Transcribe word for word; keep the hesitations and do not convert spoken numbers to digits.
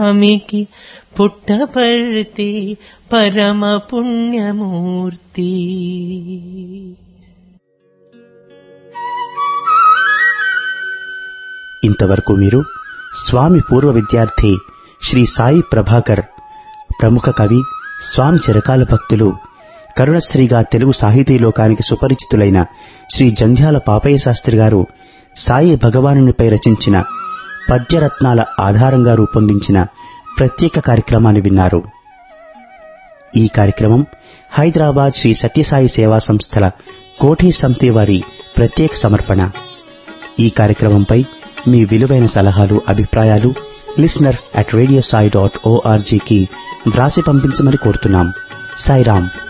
స్వామికి పుట్టపర్తి పరమ పుణ్యమూర్తి. ఇంతవరకు మీరు స్వామి పూర్వ విద్యార్థి శ్రీ సాయి ప్రభాకర్, ప్రముఖ కవి, స్వామి చిరకాల భక్తులు, కరుణశ్రీగా తెలుగు సాహితీ లోకానికి సుపరిచితులైన శ్రీ జంధ్యాల పాపయ్య శాస్త్రి గారు సాయి భగవానునిపై రచించిన పద్యరత్నాల ఆధారంగా రూపొందించిన ప్రత్యేక కార్యక్రమాన్ని విన్నారు. ఈ కార్యక్రమం హైదరాబాద్ శ్రీ సత్యసాయి సేవా సంస్థల కోఠి సమితి వారి ప్రత్యేక సమర్పణ. ఈ కార్యక్రమంపై మీ విలువైన సలహాలు, అభిప్రాయాలు listener at radio Sai dot ఓఆర్జీకి వ్రాసి పంపించమని కోరుతున్నాం. సాయిరాం.